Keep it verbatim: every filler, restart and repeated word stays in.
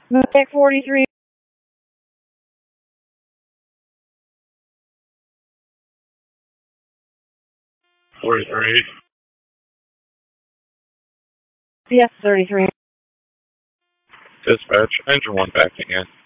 Mosaic forty-three. forty-three. Yes, thirty-three. Dispatch, engine one backing in.